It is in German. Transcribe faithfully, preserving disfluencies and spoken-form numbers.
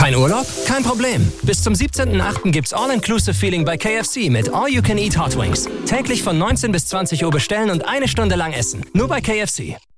Kein Urlaub? Kein Problem. Bis zum siebzehnten achten gibt's All-Inclusive-Feeling bei K F C mit All-You-Can-Eat Hot Wings. Täglich von neunzehn bis zwanzig Uhr bestellen und eine Stunde lang essen. Nur bei K F C.